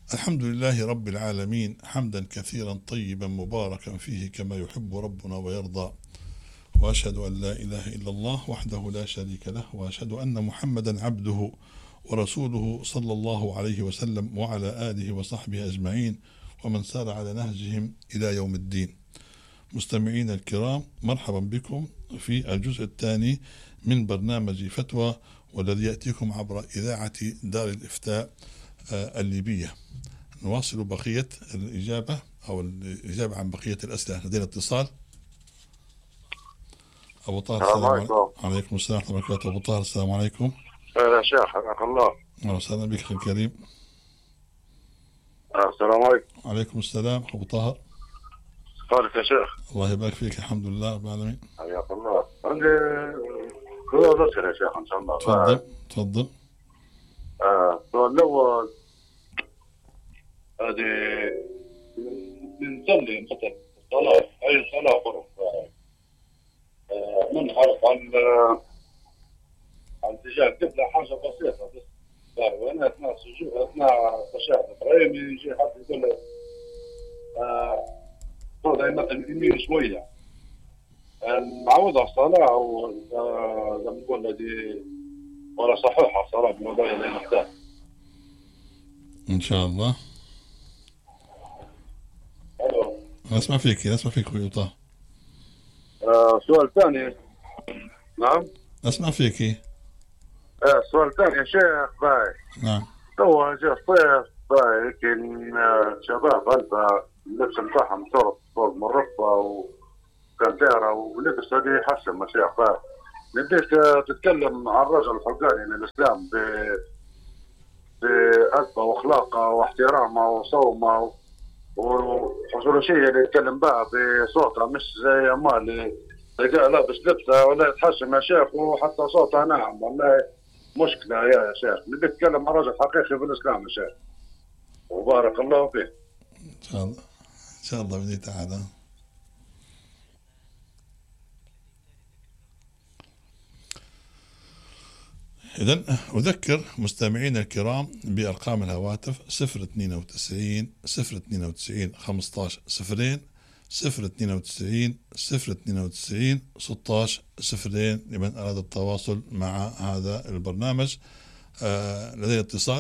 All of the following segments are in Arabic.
الحمد لله رب العالمين، حمدا كثيرا طيبا مباركا فيه كما يحب ربنا ويرضى. وأشهد أن لا إله إلا الله وحده لا شريك له، وأشهد أن محمدا عبده ورسوله صلى الله عليه وسلم وعلى آله وصحبه أجمعين ومن سار على نهجهم إلى يوم الدين. مستمعين الكرام، مرحبا بكم في الجزء الثاني من برنامج فتوى، والذي يأتيكم عبر إذاعة دار الإفتاء الليبية. نواصل بقية الإجابة أو الإجابة عن بقية الأسئلة. لدينا اتصال. أبو طاهر، السلام عليكم. عليكم السلام ورحمة الله وبركاته. أبو طاهر، السلام عليكم. يا شيخ، حياك الله. أهلا وسهلا بك أخي الكريم. السلام عليكم. عليكم السلام أبو طاهر. كيفك يا شيخ؟ الله يبارك فيك، الحمد لله رب العالمين. حياك الله. عندي سؤال أسئلة يا شيخ إن شاء الله. تفضل. السؤال الأول، هذه بنصلي مثلا الصلاة، أي صلاة فرض، منحرف عن اتجاه القبلة، حاجة بسيطة بس. وأنا أثناء السجود، أثناء التشهد الإبراهيم، يجي حد يقول لي فرض مثلا يمين شوية، نعوضها الصلاة أو زي ما نقول هذه ولا صحيحة الصلاة بالموضوع اللي نحتاج إن شاء الله. أسمع فيك أخوي طه. سؤال ثاني. نعم. أسمع فيك. السؤال الثاني يا شيخ. باي. نعم. تو جاء الصيف، باي يمكن شباب أنت اللبس بتاعهم صار مرفة وكانتيرا ولبس هذه يحسن مشايخ. باي نبيك تتكلم عن الرجل الحقاني للإسلام بأدبه وأخلاقه واحترامه وصومه وحصول شيء اللي يتكلم بها بصوته، مش زي ما اللي تلقاه لابس لبسه ولا يتحشم يا شيخ وحتى صوته ناعم. والله مشكلة يا شيخ. نبي نتكلم عن رجل حقيقي بالإسلام يا شيخ، وبارك الله فيك. إن شاء الله بإذن تعالى. إذن أذكر مستمعين الكرام بأرقام الهواتف 092 15 0 092 16 0 لمن أراد التواصل مع هذا البرنامج. لدي اتصال.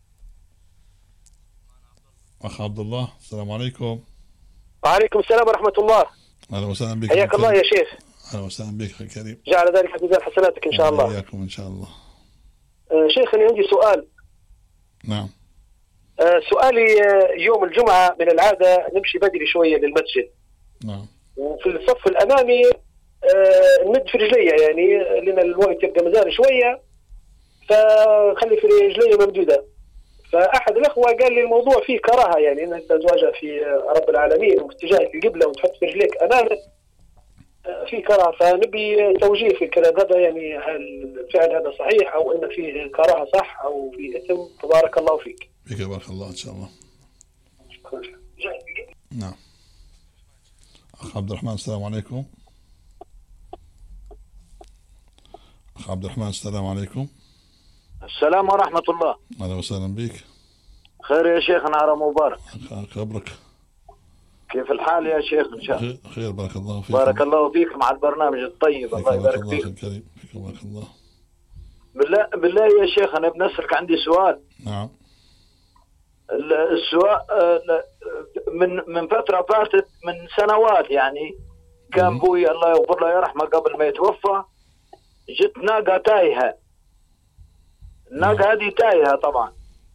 أخ عبد الله، السلام عليكم. وعليكم السلام ورحمة الله. أهلا وسهلا بك. حياك الله يا شيخ. أهلا وسهلا بك أخي الكريم. جعل ذلك في ميزان حسناتك إن شاء الله. وإياكم إن شاء الله. شيخ، أنا عندي سؤال. نعم. سؤالي، يوم الجمعة من العادة نمشي بدري شوية للمسجد. نعم. وفي الصف الأمامي نمد في رجلي، يعني لأن الوقت يبقى مزال شوية، فخلي في رجلي ممدودة. فأحد الأخوة قال لي الموضوع فيه كراهة، يعني أنك تتواجه في رب العالمين واتجاه القبلة وتحط في رجليك أمامك في كراهة. فنبي توجيه في الكلام هذا، يعني هل الفعل هذا صحيح أو أن فيه كراهة صح أو فيه إثم؟ تبارك الله فيك. بك بارك الله إن شاء الله. نعم. أخ عبد الرحمن، السلام عليكم. أخ عبد الرحمن، السلام عليكم. السلام ورحمة الله. أهلا وسهلا بك. خير يا شيخ، نهار مبارك. خبرك. كيف الحال يا شيخ؟ إن شاء الله خير، بارك الله فيك. بارك الله فيك مع البرنامج الطيب. الله يبارك فيك. فيك بارك الله. بالله يا شيخ، أنا بنسألك، عندي سؤال. نعم. السؤال من فترة فاتت، من سنوات يعني، كان بوي الله يغفر له يرحمه قبل ما يتوفى، جت ناقة تايهة. الناقة هذه تايهة طبعا،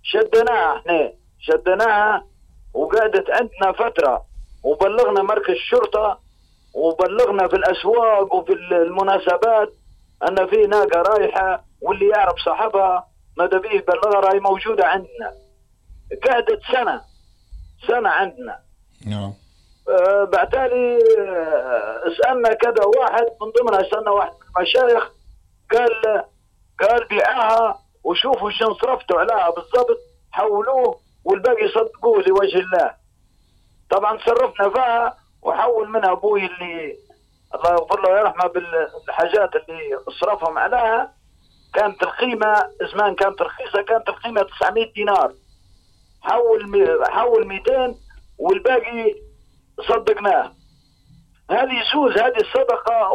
شدناها وقعدت عندنا فترة، وبلغنا مركز الشرطة وبلغنا في الأسواق وفي المناسبات أن في ناقة رايحة، واللي يعرف صاحبها ماذا بيه بلغها راهي موجودة عندنا. قعدت سنة عندنا. نعم. بعتالي سألنا كذا واحد من ضمنها، سألنا واحد من المشايخ، قال بيعها وشوفوا شن صرفتوا عليها بالضبط، حولوه والباقي صدقوه لوجه الله. طبعا صرفنا فيها وحول منها ابوي اللي الله يغفر له ويرحمه بالحاجات اللي صرفهم عليها. كانت القيمة زمان كانت رخيصة، كانت القيمة 900 دينار. حول 200 والباقي صدقناه. هذه يجوز هذه الصدقة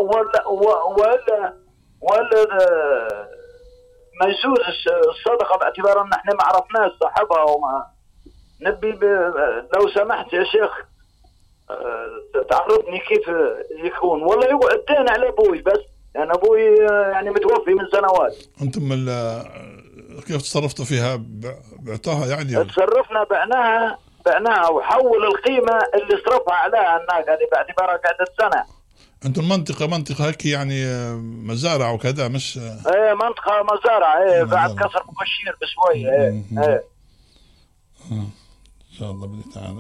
ولا ما يجوز الصدقة، باعتبار ان احنا ما عرفناش صاحبها وما نبي لو سمحت يا شيخ تعرفني كيف يكون. والله يقعد دين على ابوي، بس يعني ابوي يعني متوفي من سنوات. انتم كيف تصرفتوا فيها؟ بعتوها يعني؟ تصرفنا بعناها وحول القيمة اللي صرفها عليها هناك، هذه باعتبارها قعدت سنة. انتم المنطقة هيك يعني مزارع وكذا، مش ايه منطقة مزارع، بعد كسر مبشير بشوية. ايه ان شاء الله بإذن تعالى.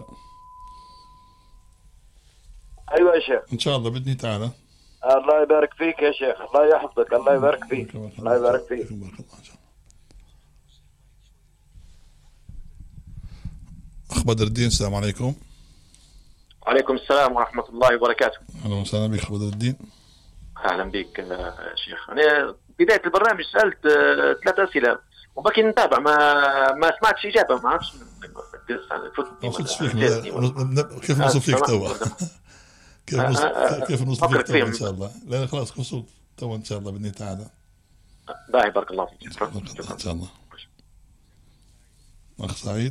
ايوه يا شيخ ان شاء الله بإذن تعالى. الله يبارك فيك يا شيخ، الله يحفظك، الله يبارك فيك، الله يبارك فيك. أخ بدر الدين، السلام عليكم. وعليكم السلام ورحمة الله وبركاته. أهلا وسهلا بك أخ بدر الدين. أهلا بك يا شيخ. أنا بداية البرنامج سألت 3 أسئلة وباقي نتابع، ما سمعتش إجابة، ما عرفتش كيف نوصل فيك توا؟ كيف نوصل فيك توا إن شاء الله؟ لا خلاص وصلت توا إن شاء الله بإذن تعالى. باهي بارك الله فيك. شكرا إن شاء الله. أخ سعيد.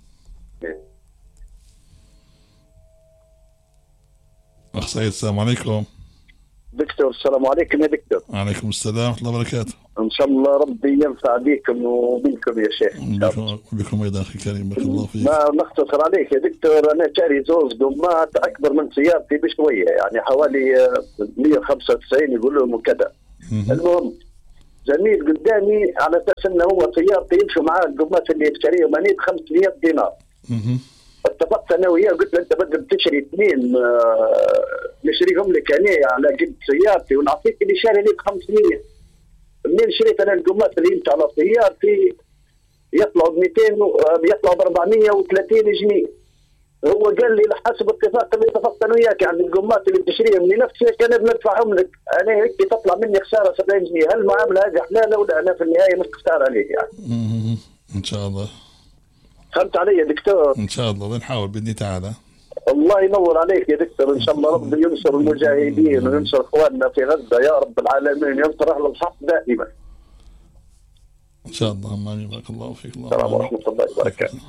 أخ سعيد السلام عليكم. دكتور السلام عليكم يا دكتور. وعليكم السلام ورحمة الله وبركاته. إن شاء الله ربي ينفع بكم وبكم يا شيخ. وبكم أيضا أخي الكريم، بارك الله فيك. ما نختصر عليك يا دكتور، أنا شاري زوز قمات أكبر من سيارتي بشوية، يعني حوالي 195 يقولوا وكذا. المهم زميل قدامي على أساس أنه هو سيارتي يمشوا معاه القمات اللي يشتريهم أنا ب500 دينار. اتفقت انا وياه، قلت له انت بدك تشتري 2 نشريهم لك انا على قد سيارتي ونعطيك اللي شاري لي ب500. منين شريت انا القماش اللي يمشي على سيارتي يطلعوا يطلعوا ب 430 جنيه. هو قال لي حسب اتفاق اللي اتفقت انا وياك، يعني القماش اللي بتشتريهم لنفسك انا بندفعهم لك، انا هيك تطلع مني خساره 70 جنيه، هل المعامله هذه حلال ولا انا في النهايه مش خساره عليك يعني؟ ان شاء الله. فهمت علي يا دكتور؟ ان شاء الله بنحاول باذن تعالى. الله ينور عليك يا دكتور، ان شاء الله ربي ينصر المجاهدين وينصر اخواننا في غزه يا رب العالمين، ينصر اهل الحق دائما. ان شاء الله. امين. بارك الله فيك. الله السلام ورحمه الله وبركاته.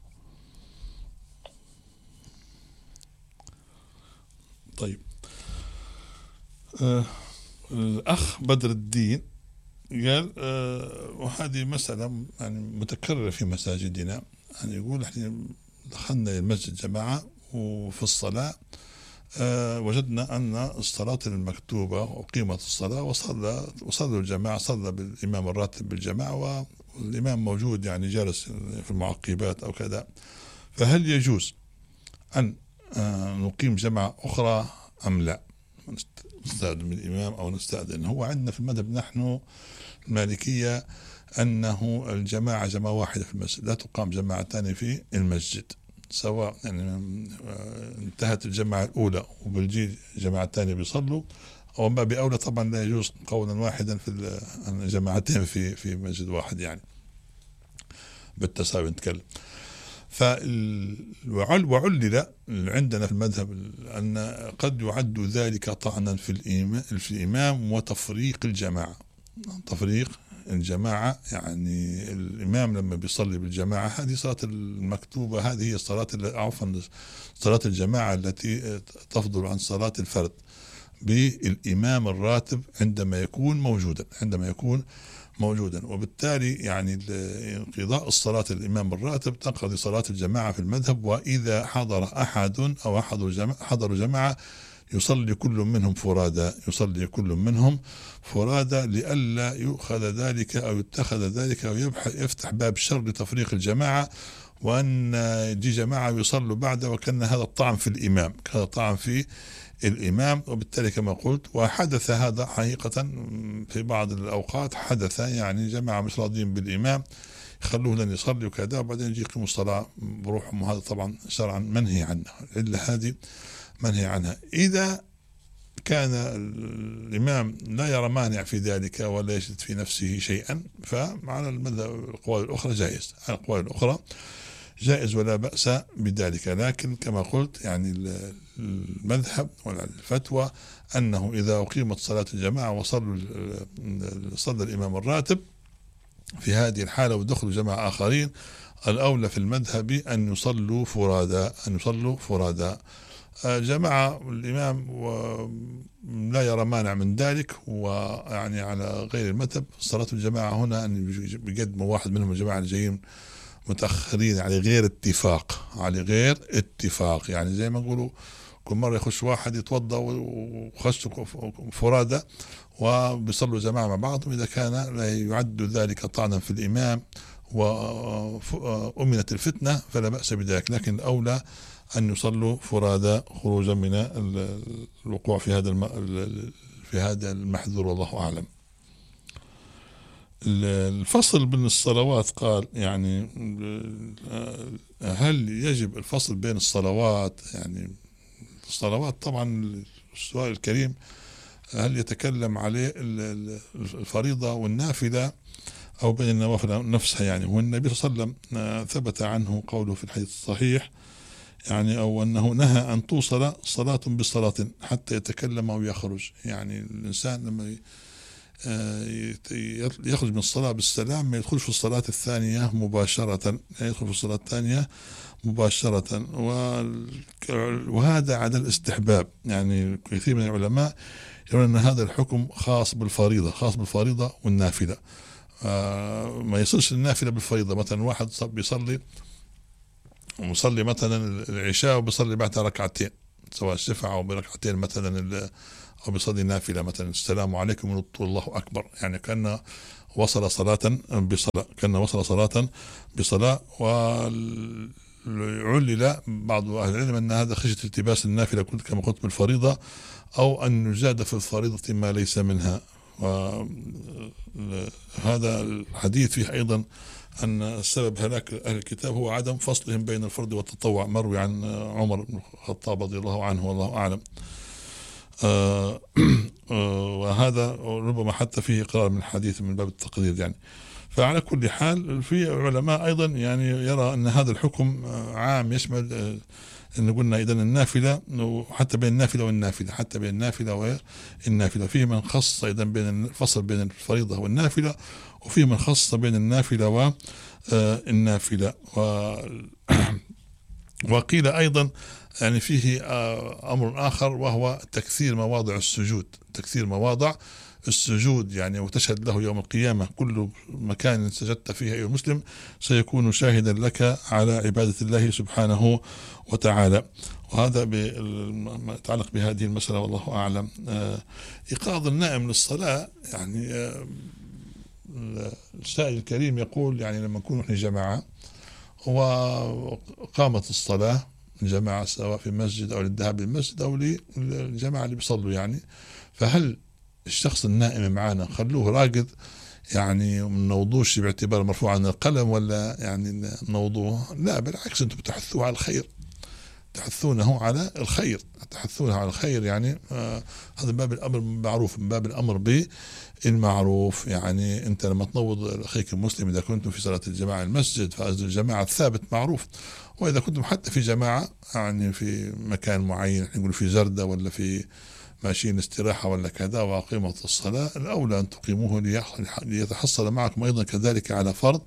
طيب الأخ بدر الدين قال وهذه مسألة يعني متكررة في مساجدنا، يعني يقول احنا دخلنا المسجد جماعة وفي الصلاة وجدنا أن الصلاة المكتوبة وقيمة الصلاة وصلوا الجماعة، صلى بالإمام الراتب بالجماعة والإمام موجود يعني جالس في المعقبات أو كذا، فهل يجوز أن نقيم جماعة أخرى أم لا؟ نستأذن من الإمام أو نستأذن؟ هو عندنا في المذهب نحن المالكية أنه الجماعة جماعة واحدة في المسجد، لا تقام جماعة ثانية في المسجد، سواء يعني انتهت الجماعة الأولى وبالجي جماعة ثانية بيصلوا، أو ما بأولى طبعا لا يجوز قولا واحدا في الجماعتين في مسجد واحد، يعني بالتساوي نتكلم. وعلل عندنا في المذهب أن قد يعد ذلك طعنا في الإمام وتفريق الجماعة. تفريق الجماعة يعني الإمام لما بيصلي بالجماعة، هذه صلاة المكتوبة، هذه هي صلاة الجماعة التي تفضل عن صلاة الفرد بالإمام الراتب عندما يكون موجودا، وبالتالي يعني انقضاء الصلاة الإمام الراتب تنقضي صلاة الجماعة في المذهب. وإذا حضر أحد أو حضروا جماعة يصلي كل منهم فرادى لئلا يؤخذ ذلك أو يتخذ ذلك أو يفتح باب الشر لتفريق الجماعة، وأن دي جماعة يصلوا بعده، وكان هذا الطعن في الإمام، هذا طعن في الإمام. وبالتالي كما قلت، وحدث هذا حقيقة في بعض الأوقات، حدث يعني جماعة مش راضين بالإمام يخلوه لن يصلي وكذا، وبعدين يجي يقيموا الصلاة بروحهم، وهذا طبعا شرعا منهي عنه، إلا هذه منهي عنها. إذا كان الإمام لا يرى مانع في ذلك ولا يجد في نفسه شيئا، فعلى المذهب الأقوال الأخرى جائز. على الأقوال الأخرى جائز ولا بأس بذلك. لكن كما قلت يعني المذهب والفتوى أنه إذا أقيمت صلاة الجماعة وصلى الإمام الراتب في هذه الحالة ودخلوا جماعة آخرين، الأولى في المذهب أن يصلوا فرادى. جماعة الإمام لا يرى مانع من ذلك، ويعني على غير المذهب صلاة الجماعة هنا أن بيقدموا واحد منهم الجماعة اللي جايين متأخرين على غير اتفاق، يعني زي ما نقولوا كل مرة يخش واحد يتوضأ وخش فرادى وبيصلوا جماعة مع بعض، وإذا كان لا يعد ذلك طعنا في الإمام وأمنت الفتنة فلا بأس بذلك. لكن الأولى أن يصلوا فرادى خروجا من الوقوع في هذا المحذور، والله أعلم. الفصل بين الصلوات، قال يعني هل يجب الفصل بين الصلوات؟ يعني الصلوات طبعا السؤال الكريم هل يتكلم عليه الفريضة والنافلة أو بين النوافل نفسها يعني. والنبي صلى الله عليه وسلم ثبت عنه قوله في الحديث الصحيح يعني، أو أنه نهى أن توصل صلاة بصلاة حتى يتكلم أو يخرج. يعني الإنسان لما يخرج من الصلاة بالسلام ما يدخل في الصلاة الثانية مباشرة، وهذا على الاستحباب. يعني كثير من العلماء يرون أن هذا الحكم خاص بالفريضة والنافلة. ما يصلش النافلة بالفريضة. مثلا واحد بيصلي مثلا العشاء وبيصلي بعدها ركعتين، سواء الشفع أو بركعتين مثلا، أو بيصلي نافلة مثلا السلام عليكم ونطول الله أكبر، يعني كأنه وصل صلاة بصلاة. وعلل بعض أهل العلم أن هذا خشية التباس النافلة كما قلت بالفريضة، أو أن يزاد في الفريضة ما ليس منها. وهذا الحديث فيه أيضا أن سبب هلاك أهل الكتاب هو عدم فصلهم بين الفرض والتطوع، مروي عن عمر بن الخطاب رضي الله عنه والله أعلم. وهذا ربما حتى فيه إقرار من الحديث من باب التقدير يعني. فعلى كل حال في علماء أيضا يعني يرى أن هذا الحكم عام يشمل إن قلنا إذن النافلة، وحتى بين النافلة والنافلة فيه من خص أيضا بين الفصل بين الفريضة والنافلة، وفيه من خص بين النافلة والنافلة. وقيل أيضا يعني فيه أمر آخر وهو تكثير مواضع السجود يعني، وتشهد له يوم القيامة كل مكان سجدت فيه أيها المسلم سيكون شاهدا لك على عبادة الله سبحانه وتعالى. وهذا ما يتعلق بهذه المسألة والله أعلم. إيقاظ النائم للصلاة يعني السائل الكريم يقول يعني لما نكون نحن جماعة وقامت الصلاة جماعة سواء في مسجد أو للذهاب للمسجد أو للجماعة اللي بيصلوا يعني، فهل الشخص النائم معنا خلوه راقد يعني من نوضوش باعتبار مرفوع عن القلم، ولا يعني نوضوه؟ لا بالعكس، انتم بتحثوه على الخير، تحثونه على الخير يعني. هذا باب الأمر بالمعروف، من باب الأمر بالمعروف. يعني أنت لما تنوض أخيك المسلم إذا كنتم في صلاة الجماعة المسجد فأجر الجماعة الثابت معروف، وإذا كنتم حتى في جماعة يعني في مكان معين نقول في زردة ولا في ماشيين استراحة ولا كذا وأقيمت الصلاة، الأولى أن تقيموه ليتحصل معكم أيضا كذلك على فرض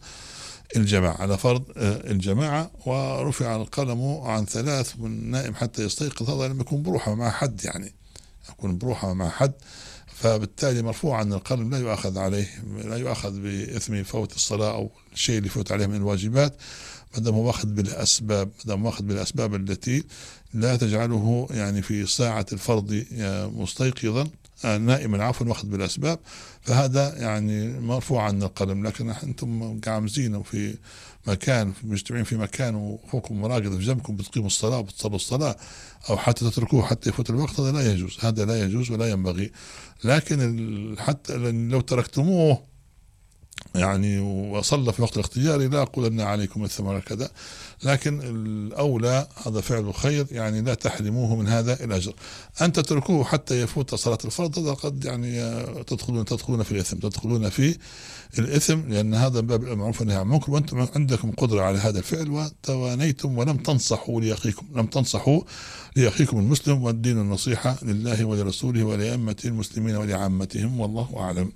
الجماعة. ورفع القلم عن 3 من نائم حتى يستيقظ، هذا لما يكون بروحه مع حد يعني، يكون بروحه مع حد، فبالتالي مرفوع عن القلم لا يؤخذ بإثم فوت الصلاة أو الشيء اللي فوت عليه من الواجبات، ما دام هو واخذ بالأسباب التي لا تجعله يعني في ساعة الفرض مستيقظا نائما واخذ بالأسباب، فهذا يعني مرفوع عن القلم. لكن أنتم قاعمزين وفي مكان مجتمعين في مكان وأخوكم راقد في جنبكم بتقيموا الصلاة وبتصلوا الصلاة أو حتى تتركوه حتى يفوت الوقت، هذا لا يجوز ولا ينبغي. لكن حتى لو تركتموه يعني وصلى في وقت الاختيار لا أقول أن عليكم الثم ولا كذا، لكن الأولى هذا فعل خير، يعني لا تحرموه من هذا الأجر. أن تتركوه حتى يفوت صلاة الفرض هذا قد يعني تدخلون في الإثم، تدخلون في الإثم، لأن هذا باب المعروف والنهي عن المنكر، وأنتم عندكم قدرة على هذا الفعل وتوانيتم ولم تنصحوا لأخيكم، لم تنصحوا لأخيكم المسلم، والدين النصيحة لله ولرسوله ولأئمة المسلمين ولعامتهم، والله أعلم.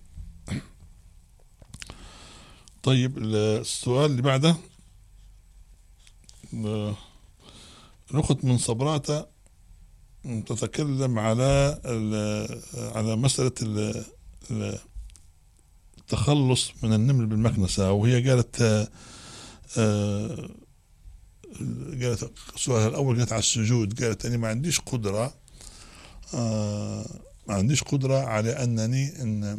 طيب السؤال اللي بعده الأخت من صبراتة تتكلم على مسألة التخلص من النمل بالمكنسة، وهي قالت سؤالها الأول قالت على السجود، قالت أني ما عنديش قدرة على أنني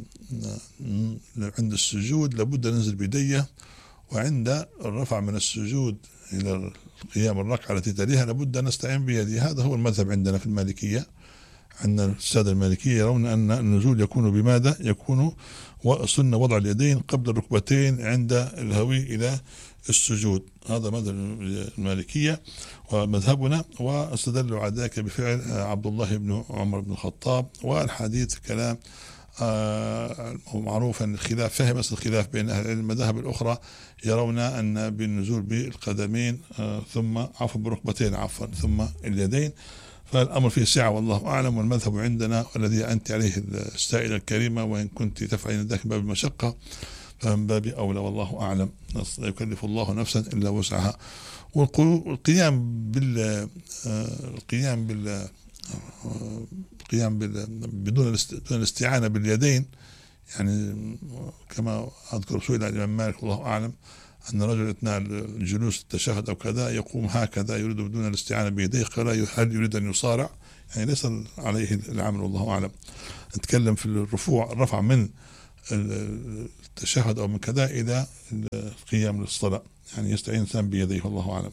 عند السجود لابد أنزل بيديه، وعند الرفع من السجود إلى قيام الركعة التي تليها لابد أن نستعين بيدي. هذا هو المذهب عندنا في المالكية، عندنا السادة المالكية يرون أن النزول يكون بماذا؟ يكون سنة وضع اليدين قبل الركبتين عند الهوي إلى السجود، هذا مذهب المالكية ومذهبنا، واستدلوا على ذلك بفعل عبد الله بن عمر بن الخطاب، والحديث كلام معروف أن الخلاف فهم أصل الخلاف بين أهل العلم. المذاهب الأخرى يرون أن بالنزول بالقدمين ثم بالركبتين ثم اليدين، فالأمر فيه سعة والله أعلم. والمذهب عندنا والذي أنت عليه السائلة الكريمة، وإن كنت تفعلين ذلك باب المشقة فمن باب أولى والله أعلم. لا يكلف الله نفسا إلا وسعها. والقيام بدون الاستعانة باليدين، يعني كما أذكر سئل الإمام مالك الله أعلم أن رجل أثناء الجلوس التشهد أو كذا يقوم هكذا يريد بدون الاستعانة بيديه، قال هل يريد أن يصارع؟ يعني ليس عليه العمل والله أعلم. نتكلم في الرفع من التشهد أو من كذا إلى القيام للصلاة، يعني يستعين الإنسان بيديه والله أعلم.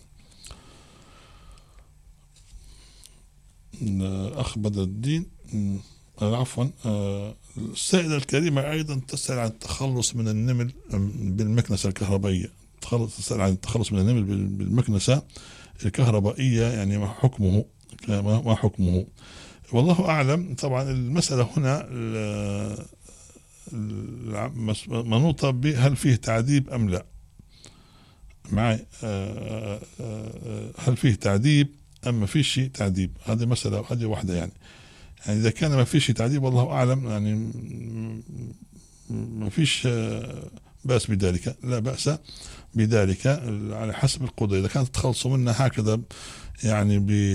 أخ بدر الدين عفوا السائلة الكريمة أيضا تسأل عن التخلص من النمل بالمكنسة الكهربائية، تسأل عن التخلص من النمل بالمكنسة الكهربائية، يعني ما حكمه والله أعلم. طبعا المسألة هنا منوطة بهل فيه تعذيب أم لا معي، هل فيه تعذيب أم ما فيش تعذيب، هذه مسألة، هذه واحدة يعني إذا كان ما فيش تعذيب والله أعلم يعني ما فيش بأس بذلك، لا بأس بذلك على حسب القدرة. إذا كانت تخلصوا منها هكذا يعني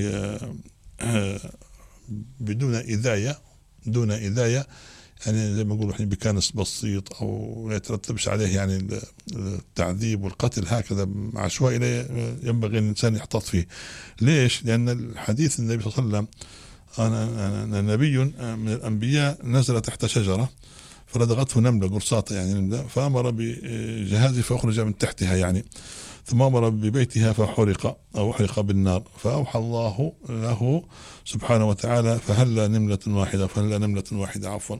بدون إذاية، دون إذاية، يعني زي ما نقول احنا بكانس بسيط او لا يترتبش عليه يعني التعذيب والقتل هكذا عشوائي، ينبغي الانسان يحتاط فيه. ليش؟ لان الحديث النبي صلى الله عليه وسلم أنا نبي من الانبياء نزل تحت شجره فلدغته نمله قرصاطه يعني، فامر بجهازه فاخرج من تحتها يعني، ثم امر ببيتها فحرق او احرق بالنار، فاوحى الله له سبحانه وتعالى فهل نمله واحده عفوا،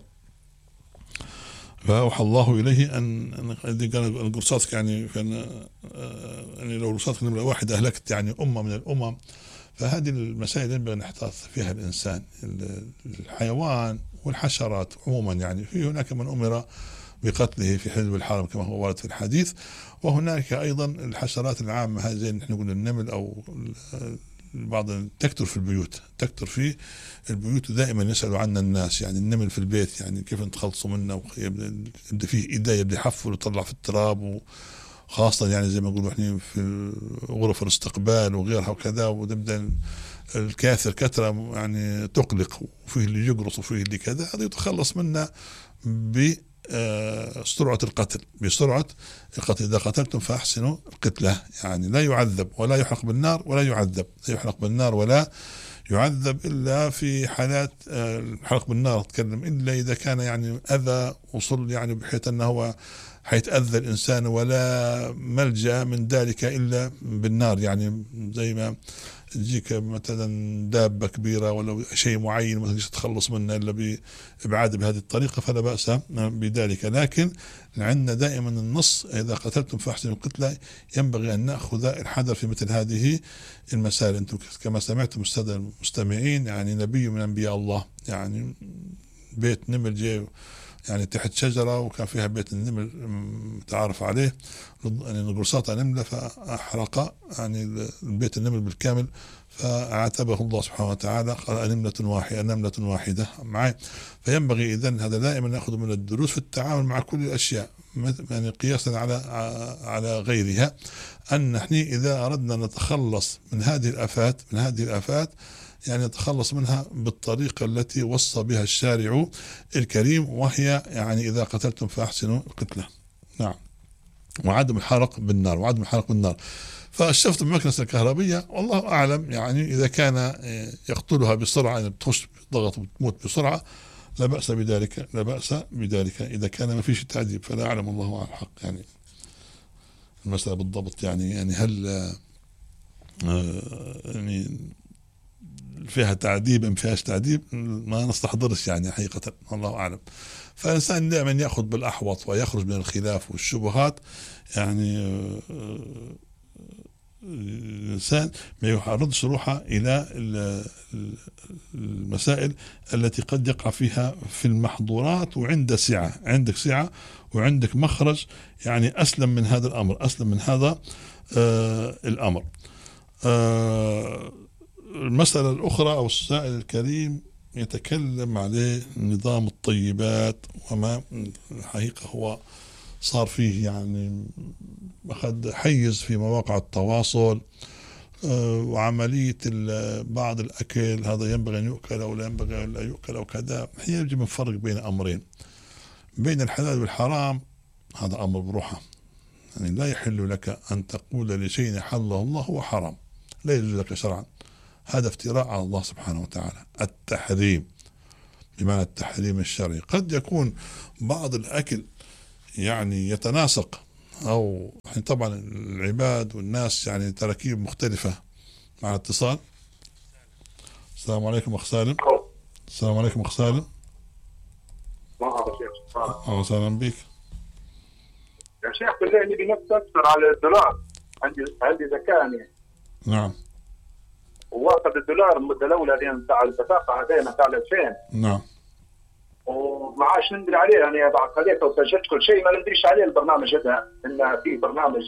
فأوحى الله إليه أن قال القرصاص يعني كان يعني لو رصاص نمرة واحدة أهلكت يعني أمة من الأمم. فهذه المسائل ينبغي أن يحتاط فيها الإنسان، الحيوان والحشرات عموما، يعني في هناك من أمر بقتله في حل الحرم كما هو ورد في الحديث، وهناك أيضا الحشرات العامة هذه زي نحن نقول النمل أو بعض تكتر في البيوت، تكتر في البيوت دائما يسألوا عنا الناس، يعني النمل في البيت يعني كيف نتخلصوا منه، يبدأ فيه إيداي يبدأ يحفر ويطلع في التراب، وخاصة يعني زي ما نقولوا احنا في غرف الاستقبال وغيرها وكذا، وتبدأ الكاثر كثرة يعني تقلق، وفيه اللي يقرص وفيه اللي كذا، هذا يتخلص منه بسرعة القتل، بسرعة القتل. إذا قتلتم فأحسنوا القتلة، يعني لا يعذب ولا يحرق بالنار ولا يعذب، لا يحرق بالنار ولا يعذب إلا في حالات الحرق بالنار أتكلم، إلا إذا كان يعني أذى وصل يعني بحيث أنه هو حيتأذى الإنسان ولا ملجأ من ذلك إلا بالنار. يعني زي ما تجيك مثلا دابة كبيرة ولا شيء معين ما تقدرش تتخلص منه إلا بإبعاد بهذه الطريقة فلا بأس بذلك. لكن عندنا دائما النص إذا قتلتم فأحسنوا القتلى، ينبغي أن نأخذ الحذر في مثل هذه المسائل. أنتم كما سمعتم السادة المستمعين، يعني نبي من أنبياء الله، يعني بيت نمل جاي يعني تحت شجرة وكان فيها بيت النمل متعارف عليه، يعني قرصاطة نملة فأحرق يعني البيت النمل بالكامل، فعاتبه الله سبحانه وتعالى قال نملة واحدة معي. فينبغي إذن هذا دائما نأخذ من الدروس في التعامل مع كل الأشياء، يعني قياسا على غيرها، أن نحن إذا أردنا نتخلص من هذه الآفات يعني نتخلص منها بالطريقة التي وصى بها الشارع الكريم، وهي يعني إذا قتلتم فأحسنوا القتلة. نعم. وعدم الحرق بالنار. فالشفط بالمكنسة الكهربية والله أعلم، يعني إذا كان يقتلها بسرعة، يعني تخش ضغط وتموت بسرعة لا بأس بذلك إذا كان ما فيش تعذيب، فلا أعلم الله على الحق يعني المسألة بالضبط. يعني هل يعني فيها تعذيب أم فيهاش تعذيب، ما نستحضرش يعني حقيقة، الله أعلم. فالإنسان دائما يأخذ بالأحوط ويخرج من الخلاف والشبهات. يعني الإنسان ما يعرضش روحه إلى المسائل التي قد يقع فيها في المحظورات، وعند سعة، عندك سعة وعندك مخرج يعني أسلم من هذا الأمر. المسألة الأخرى أو السائل الكريم يتكلم عليه نظام الطيبات، وما الحقيقة هو صار فيه يعني أخذ حيز في مواقع التواصل، وعملية بعض الأكل هذا ينبغي أن يؤكل أو لا ينبغي أن لا يؤكل أو كذا. يجب الفرق بين أمرين، بين الحلال والحرام، هذا أمر بروحه، يعني لا يحل لك أن تقول لشيء حله الله هو حرام، لا يجوز لك شرعا، هذا افتراء على الله سبحانه وتعالى. التحريم بمعنى التحريم الشرعي. قد يكون بعض الأكل يعني يتناسق، أو يعني طبعا العباد والناس يعني تراكيب مختلفة. مع الاتصال. السلام عليكم أخ سالم. السلام عليكم أخ سالم. أهلا وسهلا بك يا شيخ. بالله نبي نفس أكثر على الدولار، عندي ذكاء. نعم. وواخذ الدولار المدة الأولى دي بتاع البطاقة هذين بتاع 2000. نعم. وما عادش ندري عليه، يعني بعد خليته وسجلت كل شيء، ما ندريش عليه البرنامج هذا، إن في برنامج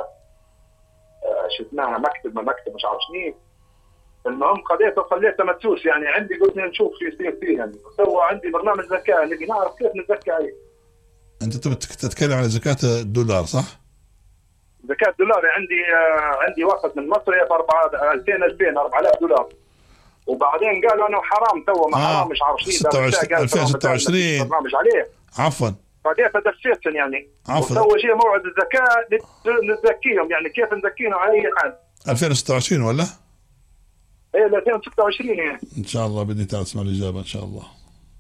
شفناها مكتب مش عارف شنو. المهم خليته مدسوس، يعني عندي قلت نشوف شو يصير فيه، يعني سوى عندي برنامج زكاة نبي نعرف كيف نتزكى عليه. أنت تتكلم على زكاة الدولار صح؟ زكاة الدولار عندي واحد من مصر ب 4000 دولار، وبعدين قالوا انه حرام تو ما حرام مش عارف شنو 2026 برنامج عليه. عفوا فكيف دسيتهم يعني عفوا تو جاء موعد الزكاة نزكيهم، يعني كيف نزكيهم على اي حال 2026 ولا؟ ايه 2026 يعني ان شاء الله بدي تعال تسمع الإجابة ان شاء الله.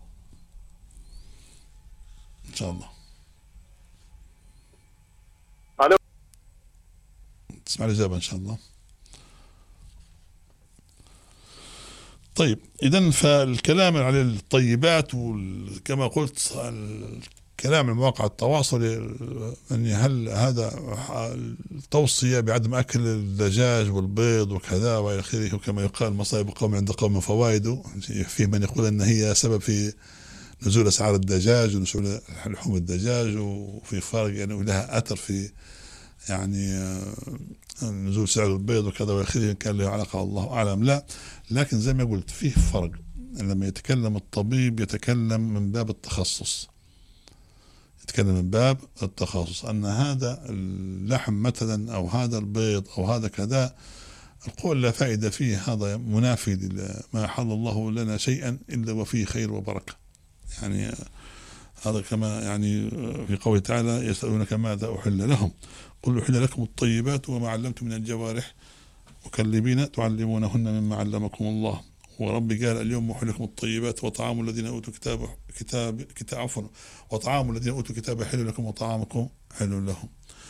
ان شاء الله. الو تسمع الإجابة ان شاء الله. طيب إذن فالكلام على الطيبات وكما قلت الكلام على مواقع التواصل، يعني هل هذا التوصية بعدم أكل الدجاج والبيض وكذا وإلى آخره، وكما يقال مصائب قوم عند قوم فوائد، في من يقول أن هي سبب في نزول أسعار الدجاج ونزول لحوم الدجاج، وفي فرق يعني لها أثر في يعني نزول سعر البيض وكذا وإلى آخره، كان له علاقة الله أعلم. لا، لكن زي ما قلت فيه فرق، لما يتكلم الطبيب يتكلم من باب التخصص، أن هذا اللحم مثلا أو هذا البيض أو هذا كذا، القول لا فائدة فيه، هذا منافي لما حل الله لنا شيئا إلا وفيه خير وبركة. يعني هذا كما يعني في قوله تعالى يسألونك ماذا أحل لهم، قل أحل لكم الطيبات وما علمتم من الجوارح مكلبين تعلمونهن مما علمكم الله. وربي قال اليوم أحل لكم الطيبات وطعام الذين أوتوا وطعام الذين أوتوا الكتاب حل لكم وطعامكم حلو لهم.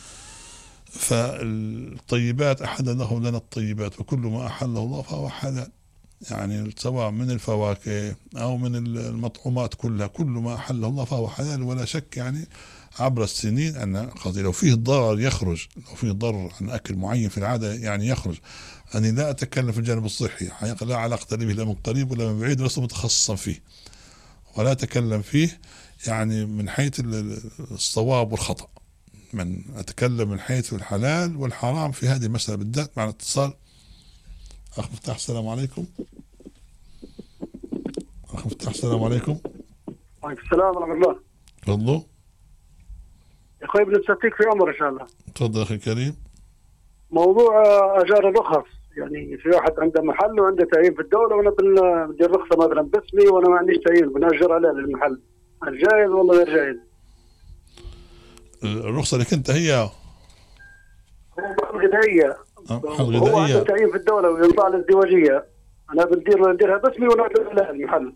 فالطيبات أحل له لنا الطيبات، وكل ما أحله الله فهو حلال، يعني سواء من الفواكه أو من المطعومات كلها، كل ما أحله الله فهو حلال. ولا شك يعني عبر السنين أن لو فيه ضرر يخرج، لو فيه ضرر عن أكل معين في العادة يعني يخرج. أنا لا أتكلم في الجانب الصحي، حقيقة لا علاقة لي به لا من قريب ولا من بعيد، ولست متخصصا فيه ولا أتكلم فيه يعني من حيث الصواب والخطأ، من أتكلم من حيث الحلال والحرام في هذه المسألة بالذات. مع الاتصال أخ مفتاح، السلام عليكم. أخ مفتاح السلام عليكم. وعليكم السلام ورحمة الله. تفضلوا يا أخوي بنستفتيك في عمر إن شاء الله. تفضل أخي الكريم. موضوع أجار الرخص، يعني في واحد عنده محل وعنده تعيين في الدولة، وأنا بدي الرخصة مثلا باسمي وأنا ما عنديش تعيين، بنأجر عليه للمحل، هل جايز ولا غير جايز؟ الرخصة اللي كنت هي الغذائية، هو عنده تعيين في الدولة وينطع الازدواجية، أنا نديرها باسمي ونأجر عليها المحل.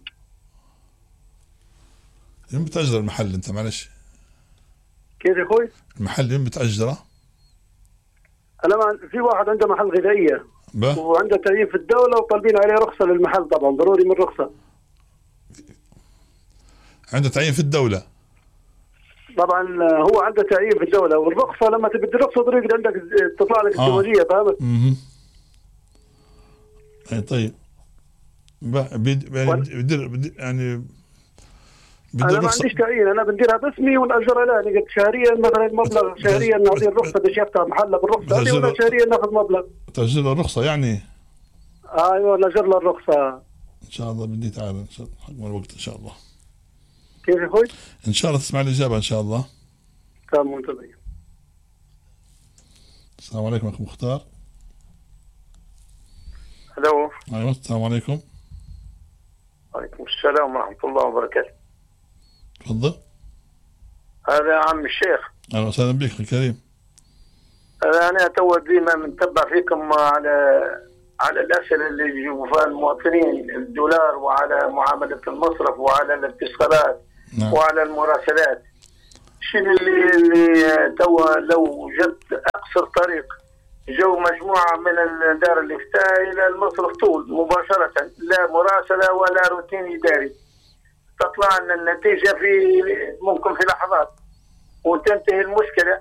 يوم بتأجر المحل أنت؟ معلش كيف يا أخوي؟ المحل يوم بتأجره؟ أنا في واحد عنده محل غذائية وعنده تعيين في الدولة وطالبين عليه رخصة للمحل، طبعا ضروري من رخصة. عنده تعيين في الدولة طبعا هو عنده تعيين في الدولة، والرخصة لما تبي الرخصة طريق عندك تطلع لك ازدواجية، فهمت؟ أي طيب يعني أنا ما عنديش تعيين، أنا بنديرها باسمي ونأجر عليها، يعني قلت شهريا مثلا مبلغ، شهريا نعطي الرخصة باش يفتح محله بالرخصة هذه، ولا شهريا ناخذ مبلغ. تأجر له الرخصة يعني؟ أيوه نأجر له الرخصة. إن شاء الله بدي تعالى إن شاء الله حق الوقت إن شاء الله. كيف يا أخوي؟ إن شاء الله تسمع الإجابة إن شاء الله. تمام منتظر. السلام عليكم أخي مختار. الو. أيوه السلام عليكم. وعليكم السلام ورحمة الله وبركاته. تفضل. هذا عم الشيخ. أهلا وسهلا بك أخي الكريم. أنا تو ديما منتبع فيكم على الأسئلة اللي يجيبوا فيها المواطنين، الدولار، وعلى معاملة المصرف، وعلى الاتصالات. نعم. وعلى المراسلات. شنو اللي تو لو جبت أقصر طريق جو مجموعة من دار الإفتاء إلى المصرف طول مباشرة، لا مراسلة ولا روتين إداري، تطلع لنا النتيجة ممكن في لحظات وتنتهي المشكلة.